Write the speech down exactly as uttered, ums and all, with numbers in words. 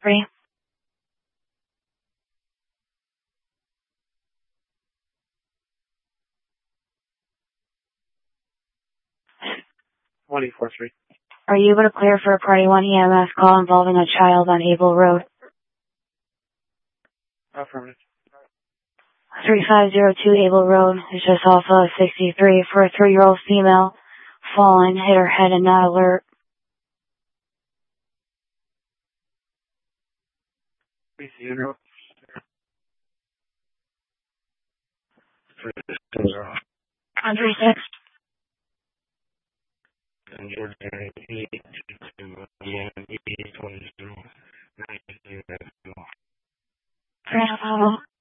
Three. one eight four three. Are you able to clear for a Party one E M S call involving a child on Able Road? Affirmative. three five zero two Able Road is just off of sixty-three for a three-year-old female. Fallen, hit her head and not alert. Please see you. On three six. And Georgia eight two two again eight twenty zero nine zero. Three and a